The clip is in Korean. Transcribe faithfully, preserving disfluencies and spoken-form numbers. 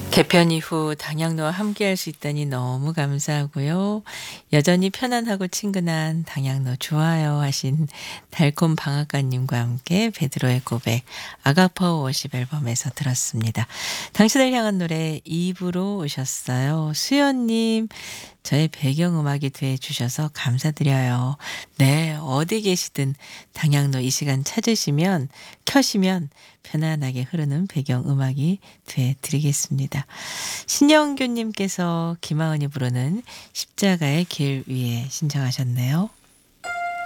개편 이후 당양로와 함께할 수 있다니 너무 감사하고요. 여전히 편안하고 친근한 당양로 좋아요 하신 달콤 방앗간님과 함께 베드로의 고백 아가파워 워십 앨범에서 들었습니다. 당신을 향한 노래 이 부로 오셨어요. 수연님 저의 배경음악이 돼 주셔서 감사드려요. 네, 어디 계시든 당양로 이 시간 찾으시면 켜시면 편안하게 흐르는 배경음악이 돼 드리겠습니다. 신영규님께서 김하은이 부르는 십자가의 길 위에 신청하셨네요.